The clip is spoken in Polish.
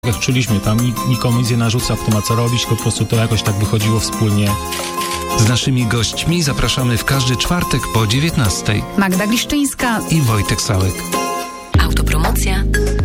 Jak czuliśmy, tam nikomu nic nie narzuca, kto ma co robić, tylko po prostu to jakoś tak wychodziło wspólnie. Z naszymi gośćmi zapraszamy w każdy czwartek po 19:00. Magda Gliszczyńska i Wojtek Sałek. Autopromocja.